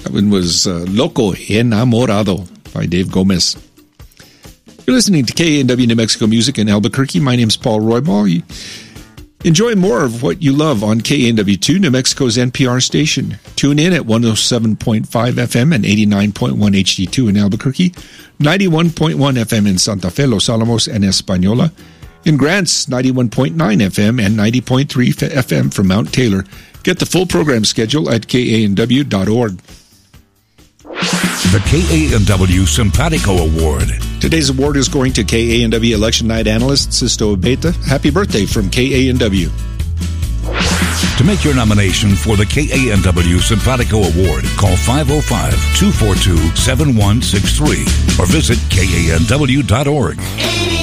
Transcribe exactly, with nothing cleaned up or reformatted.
That one was uh, Loco Enamorado by Dave Gomez. You're listening to K A N W New Mexico Music in Albuquerque. My name's Paul Roybal. Enjoy more of what you love on K A N W two, New Mexico's N P R station. Tune in at one oh seven point five F M and eighty-nine point one H D two in Albuquerque, ninety-one point one F M in Santa Fe, Los Alamos, and Española. In Grants, ninety-one point nine F M and ninety point three F M from Mount Taylor. Get the full program schedule at K A N W dot org. The K A N W Simpatico Award. Today's award is going to K A N W Election Night Analyst Sisto Beta. Happy birthday from K A N W. To make your nomination for the K A N W Simpatico Award, call five oh five, two four two, seven one six three or visit K A N W dot org.